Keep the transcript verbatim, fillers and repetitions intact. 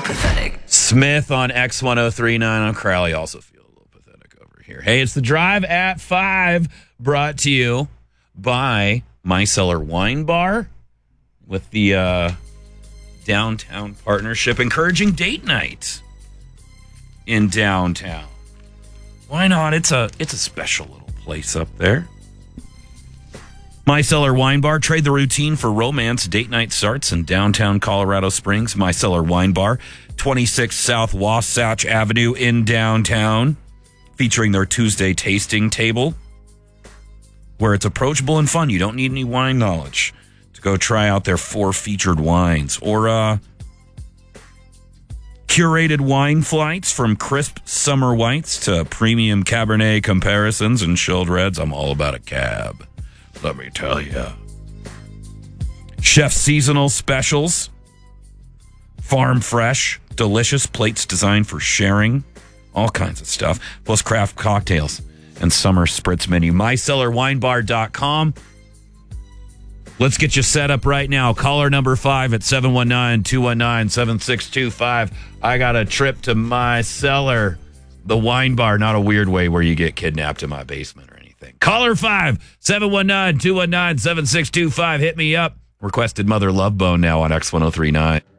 pathetic. Smith on X ten thirty-nine on Crowley. Also feel a little pathetic over here. Hey, it's the Drive at five, brought to you by My Cellar Wine Bar with the uh, downtown partnership, encouraging date night in downtown. Why not? It's a it's a special little place up there. My Cellar Wine Bar. Trade the routine for romance. Date night starts in downtown Colorado Springs. My Cellar Wine Bar, twenty-six South Wasatch Avenue in downtown, featuring their Tuesday tasting table, where it's approachable and fun. You don't need any wine knowledge to go try out their four featured wines, or uh, curated wine flights from crisp summer whites to premium Cabernet comparisons and chilled reds. I'm all about a cab, let me tell you. Chef seasonal specials, farm fresh, delicious plates designed for sharing, all kinds of stuff, plus craft cocktails and summer spritz menu. my cellar wine bar dot com. Let's get you set up right now. Caller number five at seven one nine, two one nine, seven six two five. I got a trip to My Cellar, the wine bar, not a weird way where you get kidnapped in my basement or anything. Caller five, seven one nine, two one nine, seven six two five. Hit me up. Requested Mother Love Bone now on X ten thirty-nine.